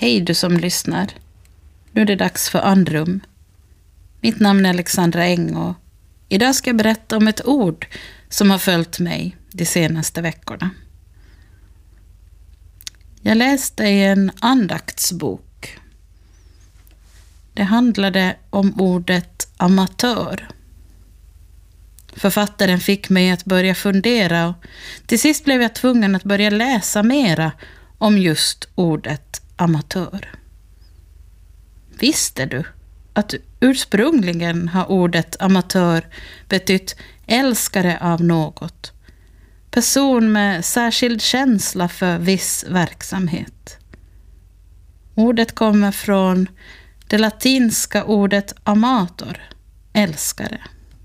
Hej du som lyssnar. Nu är det dags för andrum. Mitt namn är Alexandra Eng och idag ska jag berätta om ett ord som har följt mig de senaste veckorna. Jag läste i en andaktsbok. Det handlade om ordet amatör. Författaren fick mig att börja fundera och till sist blev jag tvungen att börja läsa mera om just ordet amatör. Visste du att ursprungligen har ordet amatör betytt älskare av något? Person med särskild känsla för viss verksamhet. Ordet kommer från det latinska ordet amator, älskare.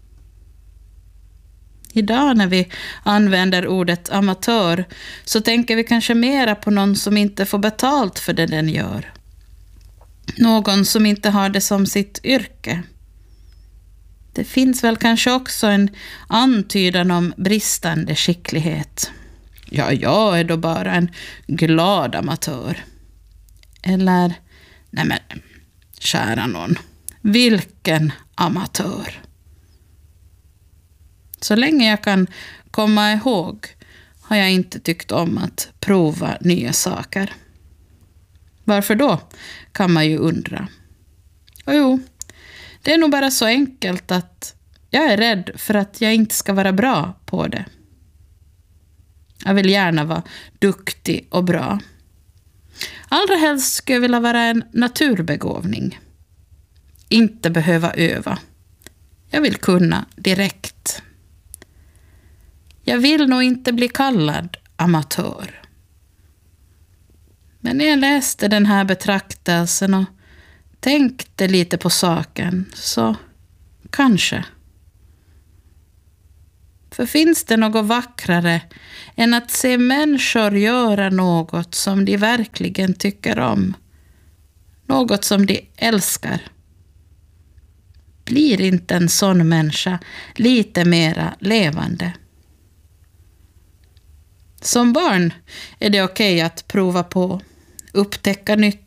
Idag när vi använder ordet amatör så tänker vi kanske mera på någon som inte får betalt för det den gör. Någon som inte har det som sitt yrke. Det finns väl kanske också en antydan om bristande skicklighet. Ja, jag är då bara en glad amatör. Eller, nej men, kära någon, vilken amatör. Så länge jag kan komma ihåg har jag inte tyckt om att prova nya saker. Varför då, kan man ju undra. Och jo, det är nog bara så enkelt att jag är rädd för att jag inte ska vara bra på det. Jag vill gärna vara duktig och bra. Allra helst skulle jag vilja vara en naturbegåvning. Inte behöva öva. Jag vill kunna direkt. Jag vill nog inte bli kallad amatör. Men när jag läste den här betraktelsen och tänkte lite på saken så kanske. För finns det något vackrare än att se människor göra något som de verkligen tycker om? Något som de älskar. Blir inte en sån människa lite mera levande? Som barn är det okej att prova på, upptäcka nytt